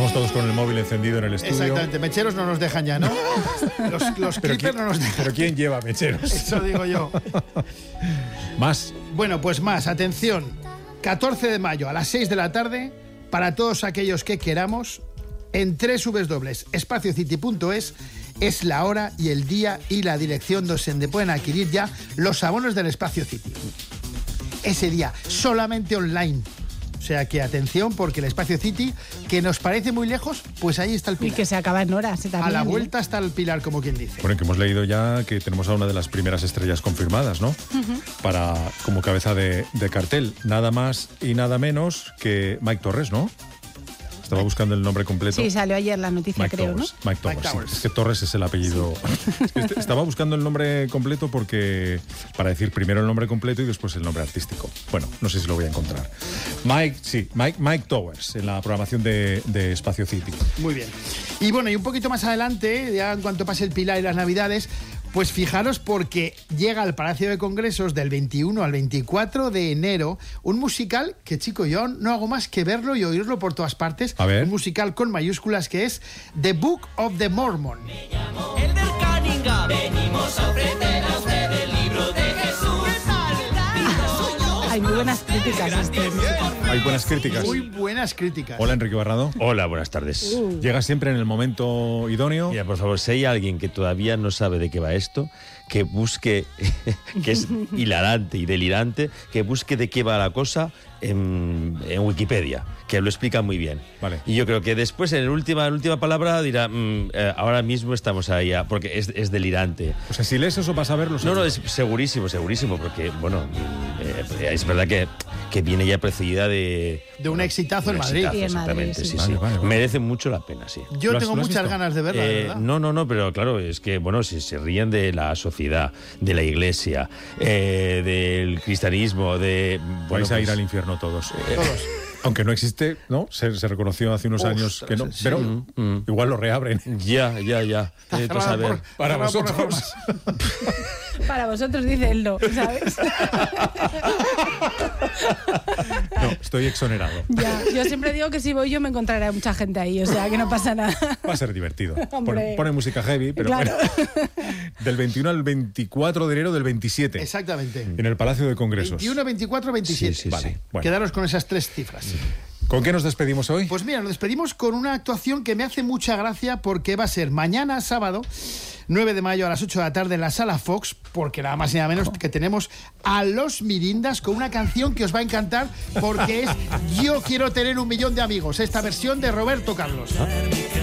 Estamos todos con el móvil encendido en el estudio. Exactamente, mecheros no nos dejan ya, ¿no? Los clippers no nos dejan. ¿Pero quién lleva mecheros? Eso digo yo. Más. Bueno, pues más, atención. 14 de mayo a las 6 de la tarde, para todos aquellos que queramos, en www.espaciocity.es es la hora y el día y la dirección donde pueden adquirir ya los abonos del Espacio City. Ese día, solamente online. O sea que atención, porque el Espacio City, que nos parece muy lejos, pues ahí está el Pilar. Y que se acaba en horas también. A la vuelta está el Pilar, como quien dice. Bueno, que hemos leído ya que tenemos a una de las primeras estrellas confirmadas, ¿no? Para como cabeza de cartel. Nada más y nada menos que Mike Torres, ¿no? Estaba buscando el nombre completo. Sí, salió ayer la noticia, Mike creo, Towers, ¿no? Mike Towers. Sí. Es que Torres es el apellido. Sí. Estaba buscando el nombre completo porque para decir primero el nombre completo y después el nombre artístico. Bueno, no sé si lo voy a encontrar. Mike Towers, en la programación de Espacio City. Muy bien. Y bueno, y un poquito más adelante, ya en cuanto pase el Pilar y las Navidades, pues fijaros porque llega al Palacio de Congresos del 21 al 24 de enero un musical que, chico, yo no hago más que verlo y oírlo por todas partes. A ver. Un musical con mayúsculas que es The Book of the Mormon. Me llamo el del Cunningham. Venimos a ofrecer a usted el libro de Jesús. Hay muy buenas críticas a este musical. Hay buenas críticas. Muy buenas críticas. Hola, Enrique Barrado. Hola, buenas tardes. Llega siempre en el momento idóneo. Mira, por favor, si hay alguien que todavía no sabe de qué va esto, que busque, que es hilarante y delirante, que busque de qué va la cosa en Wikipedia, que lo explica muy bien. Vale. Y yo creo que después, en la última palabra, dirá, ahora mismo estamos ahí, porque es delirante. O sea, si lees eso vas a verlo. No, es segurísimo, porque, bueno, es verdad que viene ya precedida de un exitazo en Madrid. Y en Madrid, exactamente, sí. sí. Vale. Merece mucho la pena, sí. Yo ¿Lo has tengo muchas visto? ganas de verla, ¿verdad? No, pero claro, es que, bueno, si se ríen de la sociedad, de la iglesia, del cristianismo, Vais a ir al infierno todos. Todos. Aunque no existe, ¿no? Se reconoció hace unos años que no. sí. Pero igual lo reabren. Ya. Entonces, a ver. Para Cerrado por vosotros. Para vosotros dicen no, ¿sabes? No, estoy exonerado. Ya, yo siempre digo que si voy yo me encontraré mucha gente ahí, o sea que no pasa nada. Va a ser divertido. Hombre. Pone música heavy, pero Claro. bueno. Del 21 al 24 de enero del 27. Exactamente. En el Palacio de Congresos. 21, 24, 27. Sí, Vale. Bueno. Quedaros con esas tres cifras. ¿Con qué nos despedimos hoy? Pues mira, nos despedimos con una actuación que me hace mucha gracia porque va a ser mañana, sábado, 9 de mayo a las 8 de la tarde en la Sala Fox, porque nada más y nada menos que tenemos a Los Mirindas con una canción que os va a encantar porque es Yo quiero tener 1 millón de amigos, esta versión de Roberto Carlos.